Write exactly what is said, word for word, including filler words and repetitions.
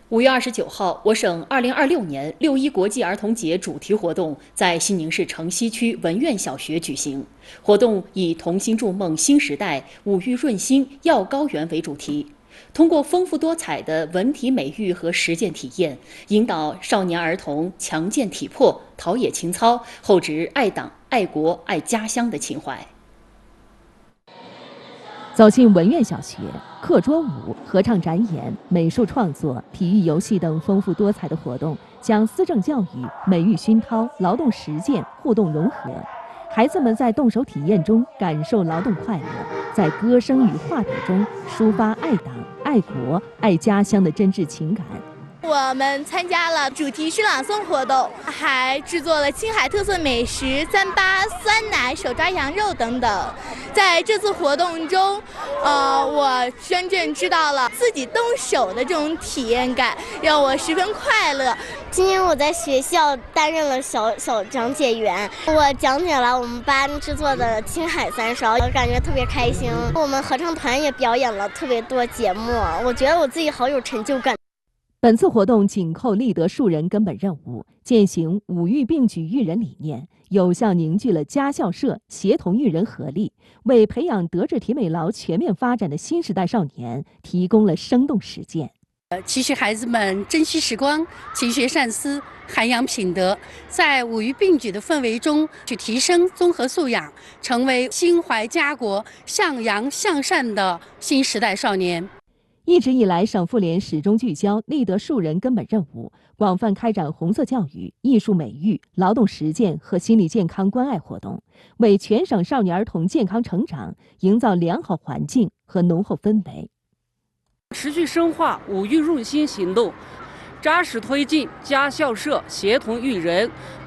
五月二十九号，我省二零二六年六一国际儿童节主题活动在西宁市城西区文苑小学举行。活动以"童心筑梦新时代，五育润心耀高原"为主题，通过丰富多彩的文体美育和实践体验，引导少年儿童强健体魄、陶冶情操，厚植爱党、爱国、爱家乡的情怀。 走进文苑小学，课桌舞、合唱展演、美术创作、体育游戏等丰富多彩的活动，将思政教育、美育熏陶、劳动实践互动融合。孩子们在动手体验中感受劳动快乐，在歌声与画笔中抒发爱党、爱国、爱家乡的真挚情感。 我们参加了主题诗朗诵活动，还制作了青海特色美食糌粑、酸奶、手抓羊肉等等。在这次活动中，呃，我真正知道了自己动手的这种体验感，让我十分快乐。 今天我在学校担任了小小讲解员，我讲解了我们班制作的青海三烧，我感觉特别开心。我们合唱团也表演了特别多节目，我觉得我自己好有成就感。 本次活动紧扣立德树人根本任务，践行五育并举育人理念，有效凝聚了家校社协同育人合力，为培养德智体美劳全面发展的新时代少年提供了生动实践。 期许孩子们珍惜时光，勤学善思，涵养品德，在五育并举的氛围中去提升综合素养，成为心怀家国、向阳向善的新时代少年。 一直以来，省妇联始终聚焦立德树人根本任务，广泛开展红色教育、艺术美育、劳动实践和心理健康关爱活动，为全省少年儿童健康成长营造良好环境和浓厚氛围。 持续深化五育润心行动，扎实推进家校社协同育人，